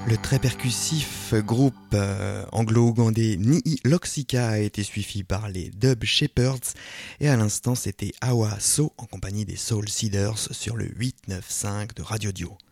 Le très percussif groupe anglo-ougandais Nii Loxica a été suivi par les Dub Shepherds et à l'instant c'était Awa So en compagnie des Soul Seeders sur le 895 de Radio Dio.